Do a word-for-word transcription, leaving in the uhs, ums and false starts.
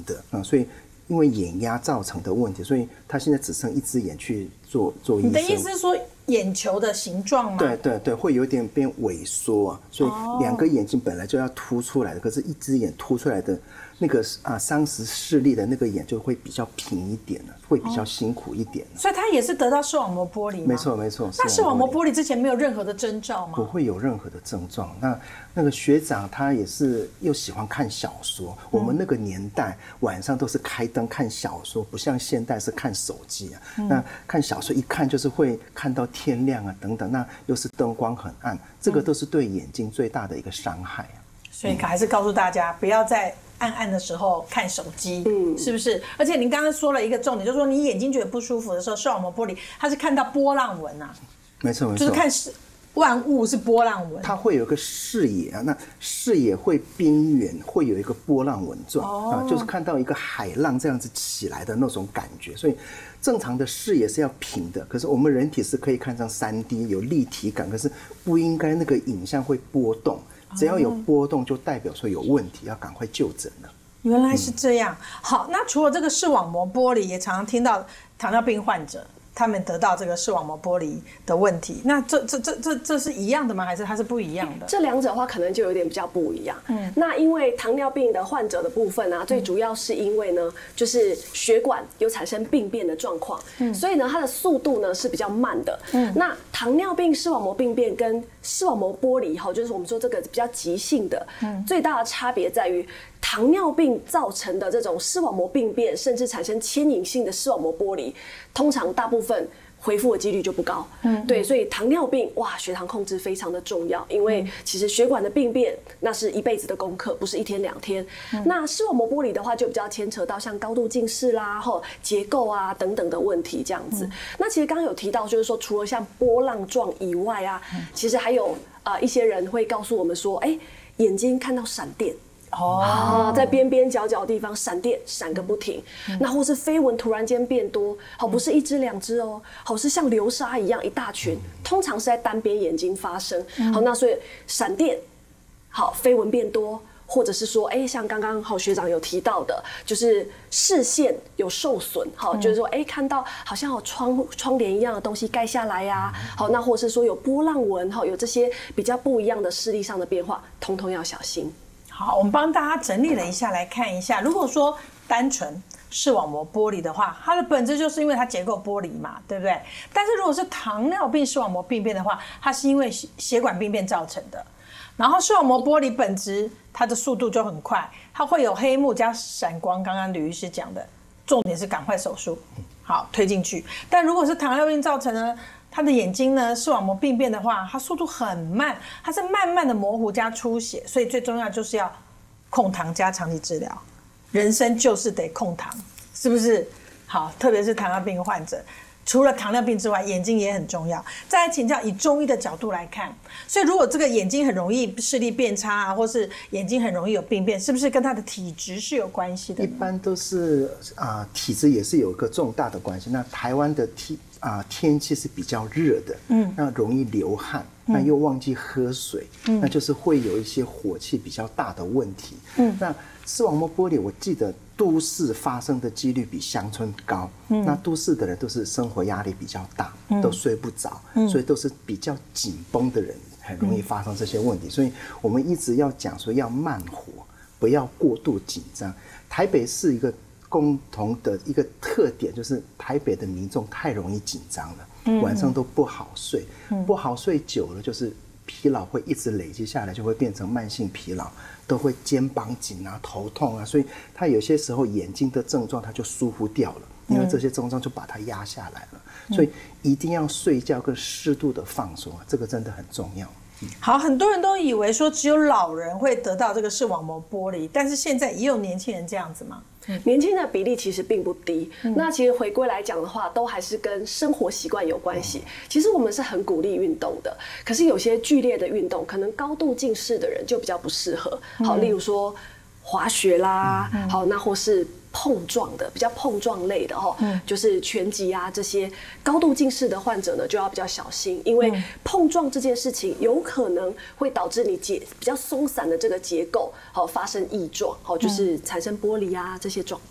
的啊、嗯，所以因为眼压造成的问题，所以他现在只剩一只眼去做做医生。 你的意思是说眼球的形状吗？ 对对对，会有点变萎缩啊，所以两个眼睛本来就要凸出来的，可是一只眼凸出来的那个啊丧失视力的那个眼就会比较平一点了，会比较辛苦一点。 所以他也是得到视网膜剥离吗？ 没错没错。 那视网膜剥离之前没有任何的征兆吗？ 不会有任何的症状。那那个学长他也是又喜欢看小说，我们那个年代晚上都是开灯看小说，不像现代是看手机啊。嗯、那看小说一看就是会看到天亮啊等等，那又是灯光很暗，这个都是对眼睛最大的一个伤害啊。 所以还是告诉大家，不要在暗暗的时候看手机，嗯，是不是？而且您刚刚说了一个重点，就是说你眼睛觉得不舒服的时候，视网膜剥离，它是看到波浪纹啊， 没错没错， 就是看万物是波浪纹， 它会有一个视野啊，那视野会边缘会有一个波浪纹状、哦、啊，就是看到一个海浪这样子起来的那种感觉。所以正常的视野是要平的，可是我们人体是可以看成 三 D 有立体感，可是不应该那个影像会波动。只要有波动，就代表说有问题，要赶快就诊了。 原来是这样。嗯、好，那除了这个视网膜剥离，也常常听到糖尿病患者他们得到这个视网膜剥离的问题。那这这这这这是一样的吗？还是它是不一样的？ 这两者的话，可能就有点比较不一样。嗯，那因为糖尿病的患者的部分啊，最主要是因为呢，就是血管有产生病变的状况，嗯，所以呢，它的速度呢是比较慢的。嗯，那糖尿病视网膜病变跟视网膜剥离哈，就是我们说这个比较急性的，嗯，最大的差别在于糖尿病造成的这种视网膜病变，甚至产生牵引性的视网膜剥离，通常大部分恢复的几率就不高。嗯，对，所以糖尿病哇，血糖控制非常的重要，因为其实血管的病变那是一辈子的功课，不是一天两天。嗯、那视网膜剥离的话，就比较牵扯到像高度近视啦、或结构啊等等的问题这样子。嗯、那其实刚刚有提到，就是说除了像波浪状以外啊，嗯、其实还有呃一些人会告诉我们说，哎、欸，眼睛看到闪电。哦，在边边角角的地方闪电闪个不停，嗯、那或是飞蚊突然间变多，好不是一只两只哦，好是像流沙一样一大群，通常是在单边眼睛发生。好，那所以闪电，好飞蚊变多，或者是说，哎、欸，像刚刚好学长有提到的，就是视线有受损，好，就是说，哎、欸，看到好像有窗窗帘一样的东西盖下来呀、啊，好，那或者是说有波浪纹，好，有这些比较不一样的视力上的变化，通通要小心。 好，我们帮大家整理了一下，来看一下。如果说单纯视网膜剥离的话，它的本质就是因为它结构剥离嘛，对不对？但是如果是糖尿病视网膜病变的话，它是因为血管病变造成的。然后视网膜剥离本质它的速度就很快，它会有黑幕加闪光。刚刚吕医师讲的，重点是赶快手术，好推进去。但如果是糖尿病造成的，他的眼睛呢，视网膜病变的话，它速度很慢，它是慢慢的模糊加出血，所以最重要就是要控糖加长期治疗。人生就是得控糖，是不是？好，特别是糖尿病患者，除了糖尿病之外，眼睛也很重要。再来请教，以中医的角度来看，所以如果这个眼睛很容易视力变差啊，或是眼睛很容易有病变，是不是跟他的体质是有关系的？ 一般都是啊、呃，体质也是有一个重大的关系。那台湾的体啊、呃、天气是比较热的，嗯，那容易流汗，那又忘记喝水，嗯，那就是会有一些火气比较大的问题。嗯，那视网膜剥离，我记得都市发生的几率比乡村高。嗯，那都市的人都是生活压力比较大，嗯、都睡不着，嗯、所以都是比较紧绷的人，很容易发生这些问题。嗯、所以我们一直要讲说要慢活，不要过度紧张。台北是一个共同的一个特点，就是台北的民众太容易紧张了，嗯、晚上都不好睡，嗯、不好睡久了就是疲劳会一直累积下来，就会变成慢性疲劳，都会肩膀紧啊、头痛啊，所以他有些时候眼睛的症状他就疏忽掉了，因为这些症状就把它压下来了，嗯、所以一定要睡觉跟适度的放松，这个真的很重要。 好，很多人都以为说只有老人会得到这个视网膜剥离，但是现在也有年轻人这样子吗？ 嗯、年轻的比例其实并不低。嗯、那其实回归来讲的话，都还是跟生活习惯有关系。嗯、其实我们是很鼓励运动的，可是有些剧烈的运动，可能高度近视的人就比较不适合。好，例如说滑雪啦，嗯、好，那或是碰撞的，比较碰撞类的哈，就是拳击啊这些高度近视的患者呢，就要比较小心，因为碰撞这件事情有可能会导致你结比较松散的这个结构好发生异状，好就是产生剥离啊这些状